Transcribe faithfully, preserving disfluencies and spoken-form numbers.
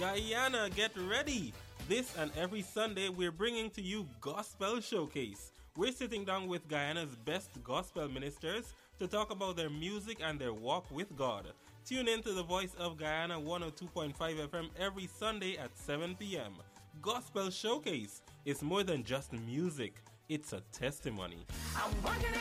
Guyana, get ready! This and every Sunday we're bringing to you Gospel Showcase. We're sitting down with Guyana's best gospel ministers to talk about their music and their walk with God. Tune in to the Voice of Guyana one oh two point five F M every Sunday at seven p.m. Gospel Showcase is more than just music. It's a testimony. I'm working